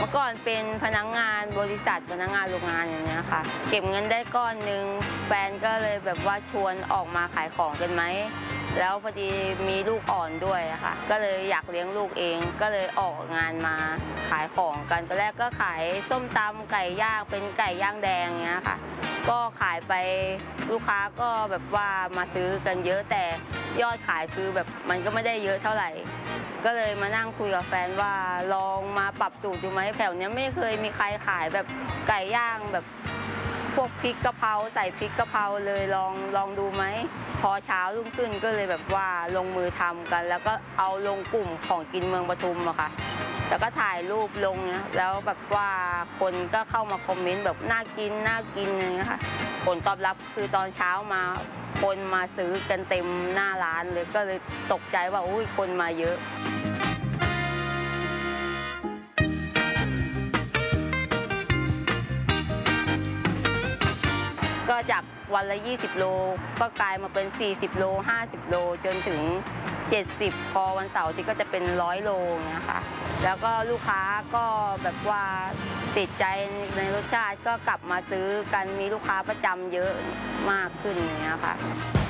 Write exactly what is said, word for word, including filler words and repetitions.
มื่อก่อนเป็นพนักงานบริษัทพนักงานโรงงานอย่างเงี้ยค่ะเก็บเงินได้ก้อนหนึ่งแฟนก็เลยแบบว่าชวนออกมาขายของกันไหมแล้วพอดีมีลูกอ่อนด้วยค่ะก็เลยอยากเลี้ยงลูกเองก็เลยออกงานมาขายของกันตอนแรกก็ขายส้มตำไก่ย่างเป็นไก่ย่างแดงเงี้ยค่ะก็ขายไปลูกค้าก็แบบว่ามาซื้อกันเยอะแต่ยอดขายคือแบบมันก็ไม่ได้เยอะเท่าไหร่ก็เลยมานั่งคุยกับแฟนว่าลองมาปรับสูตรดูไหมแถวนี้ไม่เคยมีใครขายแบบไก่ย่างแบบพวกพริกกะเพราใส่พริกกะเพราเลยลองลองดูไหมพอเช้ารุ่งขึ้นก็เลยแบบว่าลงมือทำกันแล้วก็เอาลงกลุ่มของกินเมืองปทุมอะค่ะแล้วก็ถ่ายรูปลงนะแล้วแบบว่าคนก็เข้ามาคอมเมนต์แบบน่ากินน่ากินอะไรเงี้ยค่ะผลตอบรับคือตอนเช้ามาคนมาซื้อกันเต็มหน้าร้านเลยก็เลยตกใจว่าอุ้ยคนมาเยอะก็จากวันละยี่สิบโลก็กลายมาเป็นสี่สิบโลห้าสิบโลจนถึงเจ็ดสิบพอวันเสาร์ที่ก็จะเป็นร้อยโลเงี้ยค่ะแล้วก็ลูกค้าก็แบบว่าติดใจในรสชาติก็กลับมาซื้อกันมีลูกค้าประจำเยอะมากขึ้นอย่างเงี้ยค่ะ